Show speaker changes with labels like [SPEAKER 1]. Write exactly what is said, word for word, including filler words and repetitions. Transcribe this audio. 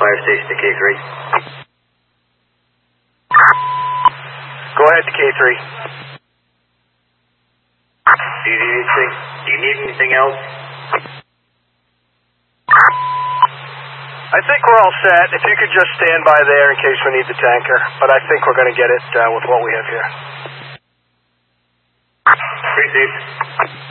[SPEAKER 1] fire station to K three.
[SPEAKER 2] Go ahead to K three.
[SPEAKER 1] Do you need anything? Do you need anything else?
[SPEAKER 2] I think we're all set. If you could just stand by there in case we need the tanker. But I think we're going to get it uh, with what we have here.
[SPEAKER 1] Received.